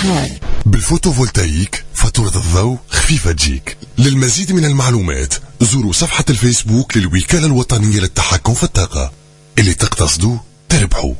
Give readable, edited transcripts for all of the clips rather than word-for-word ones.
إشهار بالفوتوفولتايك فاتورة الضوء خفيفة تجيك. للمزيد من المعلومات زوروا صفحة الفيسبوك للوكالة الوطنية للتحكم في الطاقة. اللي تقتصدوا تربحوا.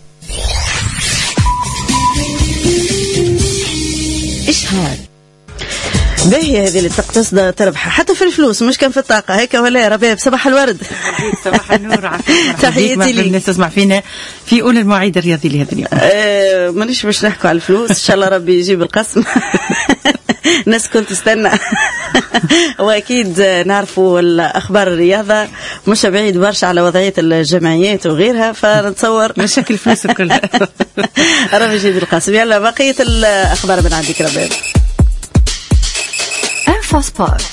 إشهار باهي هذه اللي تقتصد تربح حتى في الفلوس مش كان في الطاقة هيك ولا يا رباب. صباح الورد. صباح النور. تحياتي لي. الناس تسمع فينا في أولى المواعيد الرياضي لهذا اليوم. مانيش باش نحكوا على الفلوس إن شاء الله ربي يجيب القسم. الناس كنت تستنى. وأكيد نعرفوا الأخبار الرياضة مش بعيد برشا على وضعية الجمعيات وغيرها فنتصور مشاكل الفلوس كلها. ربي يجيب القسم. يلا بقية الأخبار من عندك رباب. Sport.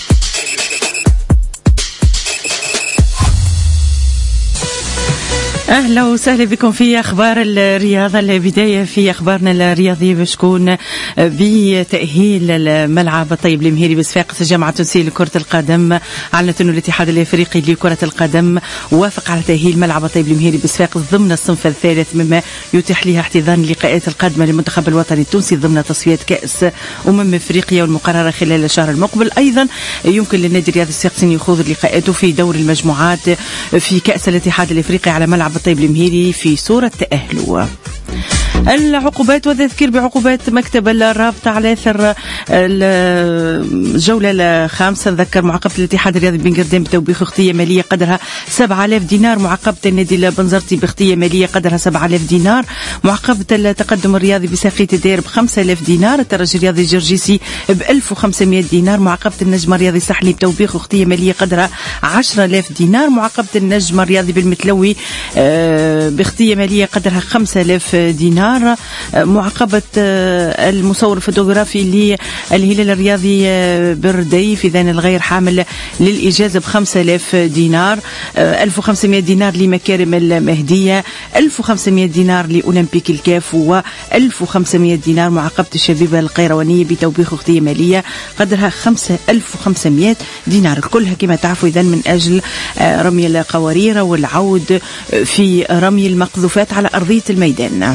أهلا وسهلا بكم في أخبار الرياضة. البداية في أخبارنا الرياضية بشكون بتأهيل الملعب الطيب المهيري بصفاقس. الجامعة التونسية لكرة القدم أعلنت أن الاتحاد الأفريقي لكرة القدم وافق على تأهيل ملعب الطيب المهيري بصفاقس ضمن الصنف الثالث مما يتيح لها احتضان اللقاءات القادمة للمنتخب الوطني التونسي ضمن تصفيات كأس أفريقيا والمقررة خلال الشهر المقبل. أيضا يمكن للنادي الرياضي الصفاقسي أن يخوض لقاءاته في دور المجموعات في كأس الاتحاد الأفريقي على ملعب الطيب المهيري في صورة تأهله. العقوبات والتذكير بعقوبات مكتب الرابطة على أثر الجولة الخامسة. ذكر معاقبة الاتحاد الرياضي بن قردان بتوبيخ اخطية مالية قدرها 7000 دينار. معاقبة النادي البنزرتي باخطية مالية قدرها 7000 دينار. معاقبة التقدم الرياضي بساقية الدير ب5000 دينار. الترجي الرياضي الجرجيسي ب1500 دينار. معاقبة النجم الرياضي الساحلي بتوبيخ اخطية مالية قدرها 10000 دينار. معاقبة النجم الرياضي بالمتلوي باخطية مالية قدرها 5000 دينار. معاقبة المصور الفوتوغرافي للهلال الرياضي بردي في ذان الغير حامل للإجازة ب5000 دينار. 1500 دينار لمكارم المهدية. 1500 دينار لأولمبيك الكاف. و1500 دينار معاقبة الشبيبة القيروانية بتوبيخ اخطية مالية قدرها 5500 دينار. كلها كما تعرفوا إذن من أجل رمي القوارير والعود في رمي المقذوفات على أرضية الميدان.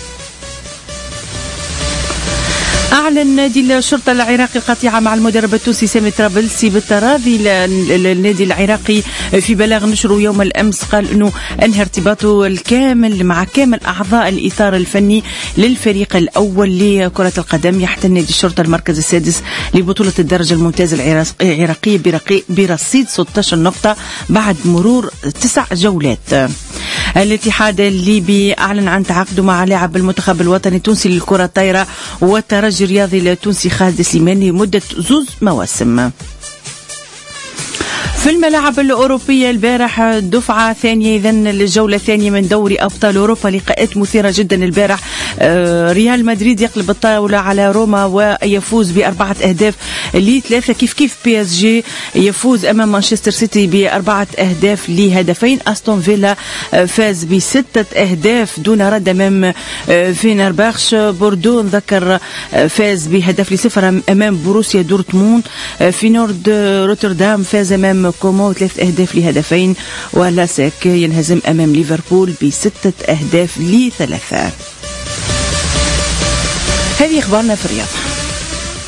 أعلن نادي الشرطة العراقي القطيعة مع المدرب التونسي سامي طرابلسي بالتراضي للنادي العراقي في بلاغ نشره يوم الأمس. قال أنه أنهى ارتباطه الكامل مع كامل أعضاء الإطار الفني للفريق الأول لكرة القدم. يحتل نادي الشرطة المركز السادس لبطولة الدرجة الممتازة العراقية برصيد 16 نقطة بعد مرور 9 جولات. الاتحاد الليبي أعلن عن تعاقده مع لاعب المنتخب الوطني التونسي للكرة الطايرة والترجي الرياضي التونسي خالد سليماني لمدة 2 مواسم. في الملاعب الأوروبية البارح دفعة ثانية إذن الجولة الثانية من دوري أبطال أوروبا. لقاءات مثيرة جدا البارح. ريال مدريد يقلب الطاولة على روما ويفوز ب4 أهداف ل3. كيف بي اس جي يفوز أمام مانشستر سيتي ب4 أهداف لهدفين. أستون فيلا فاز ب6 أهداف دون رد أمام فينرباخش. بوردو نذكر فاز بهدف ل0 أمام بروسيا دورتموند. في نورد روتردام فاز أمام كومو 3 أهداف لهدفين. ولاسك ينهزم أمام ليفربول ب6 أهداف ل3. هذه أخبارنا في الرياضة.